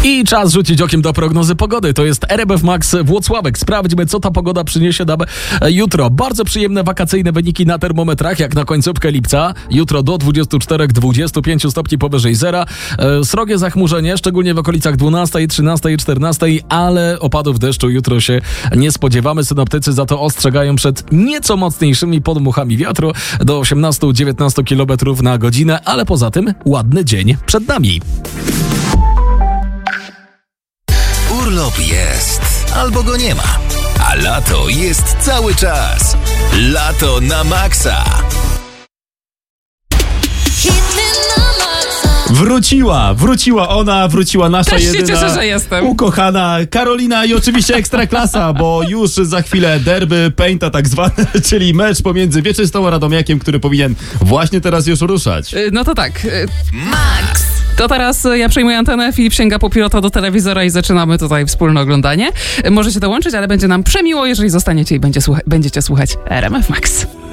I czas rzucić okiem do prognozy pogody. To jest RMF Max Włocławek. Sprawdźmy, co ta pogoda przyniesie nam jutro. Bardzo przyjemne wakacyjne wyniki na termometrach, jak na końcówkę lipca. Jutro do 24-25 stopni powyżej zera. Srogie zachmurzenie, szczególnie w okolicach 12, 13, 14, ale opadów deszczu jutro się nie spodziewamy. Synoptycy za to ostrzegają przed nieco mocniejszymi podmuchami wiatru do 18-19 km na godzinę, ale poza tym ładny dzień przed nami. Urlop jest, albo go nie ma, a lato jest cały czas. Lato na maksa. Wróciła nasza Też się jedyna cieszę, że jestem. ukochana Karolina i oczywiście Ekstraklasa, bo już za chwilę derby Painta tak zwane, czyli mecz pomiędzy Wieczystą a Radomiakiem, który powinien właśnie teraz już ruszać. No to tak. Max! To teraz ja przejmuję antenę, Filip sięga po pilota do telewizora i zaczynamy tutaj wspólne oglądanie. Możecie dołączyć, ale będzie nam przemiło, jeżeli zostaniecie i będziecie słuchać RMF Max.